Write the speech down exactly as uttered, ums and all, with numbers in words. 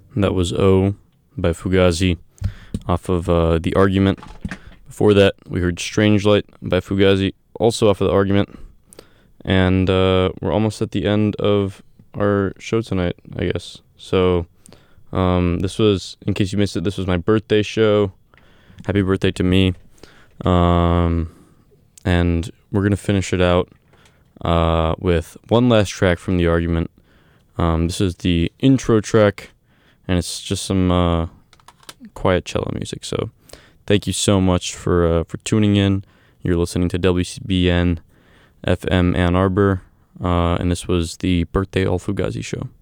That was O by Fugazi off of uh, The Argument. Before that, we heard Strange Light by Fugazi, also off of The Argument. And uh, we're almost at the end of our show tonight, I guess. So um, this was, in case you missed it, this was my birthday show. Happy birthday to me. Um, and we're going to finish it out uh, with one last track from The Argument. Um, this is the intro track, and it's just some uh, quiet cello music. So thank you so much for uh, for tuning in. You're listening to W C B N F M Ann Arbor, uh, and this was the Birthday All Fugazi show.